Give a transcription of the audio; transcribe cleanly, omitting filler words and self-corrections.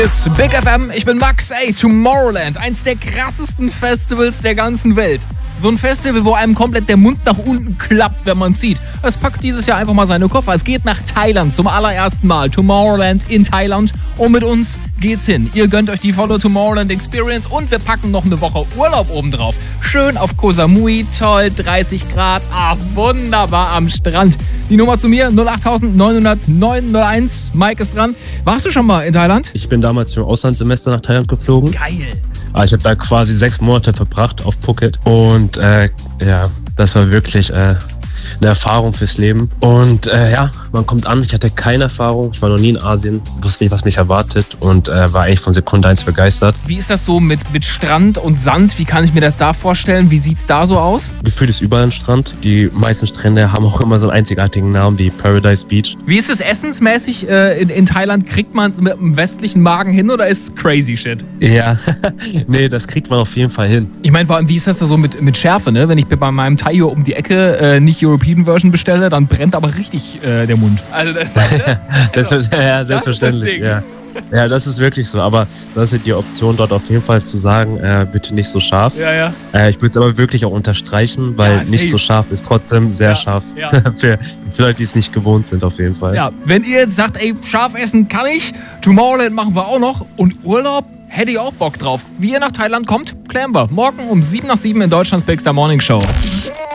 Ist Big FM, ich bin Max. Ey, Tomorrowland, eins der krassesten Festivals der ganzen Welt. So ein Festival, wo einem komplett der Mund nach unten klappt, wenn man es sieht. Es packt dieses Jahr einfach mal seine Koffer. Es geht nach Thailand zum allerersten Mal. Tomorrowland in Thailand. Und mit uns geht's hin. Ihr gönnt euch die volle Tomorrowland Experience und wir packen noch eine Woche Urlaub obendrauf. Schön auf Koh Samui, toll, 30 Grad. Ah, wunderbar am Strand. Die Nummer zu mir, 08000 900 901. Mike ist dran. Warst du schon mal in Thailand? Ich bin damals zum Auslandssemester nach Thailand geflogen. Geil. Ich habe da quasi 6 Monate verbracht auf Phuket und ja, das war wirklich eine Erfahrung fürs Leben. Und ja, man kommt an, ich hatte keine Erfahrung, ich war noch nie in Asien, wusste nicht, was mich erwartet und war eigentlich von Sekunde 1 begeistert. Wie ist das so mit Strand und Sand? Wie kann ich mir das da vorstellen? Wie sieht's da so aus? Gefühlt ist überall ein Strand. Die meisten Strände haben auch immer so einen einzigartigen Namen wie Paradise Beach. Wie ist es essensmäßig in Thailand? Kriegt man es mit einem westlichen Magen hin oder ist es crazy shit? Ja, nee, das kriegt man auf jeden Fall hin. Ich meine, vor allem, wie ist das da so mit Schärfe, ne? Wenn ich bei meinem Thai hier um die Ecke nicht European Version bestelle, dann brennt aber richtig der Mund. Also, weißt du? Ja, selbstverständlich. Ja. Ja, das ist wirklich so. Aber das ist die Option dort auf jeden Fall zu sagen, bitte nicht so scharf. Ja, ja. Ich würde es aber wirklich auch unterstreichen, weil Ja, nicht so scharf ist trotzdem sehr scharf. Ja. Für Leute, die es nicht gewohnt sind, auf jeden Fall. Ja, wenn ihr jetzt sagt, ey, scharf essen kann ich, Tomorrowland machen wir auch noch und Urlaub, hätte ich auch Bock drauf. Wie ihr nach Thailand kommt, klären wir. Morgen um 7 nach 7 in Deutschlands Big Star Morning Show.